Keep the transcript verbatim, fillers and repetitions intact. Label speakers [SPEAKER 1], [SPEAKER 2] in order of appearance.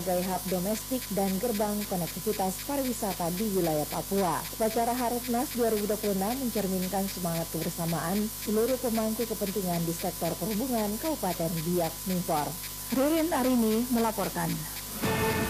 [SPEAKER 1] sebagai hub domestik dan gerbang konektivitas pariwisata di wilayah Papua. Upacara Harupnas dua ribu dua puluh enam mencerminkan semangat kebersamaan seluruh pemangku kepentingan di sektor perhubungan Kabupaten Biak Numfor. Ririn Arini melaporkan.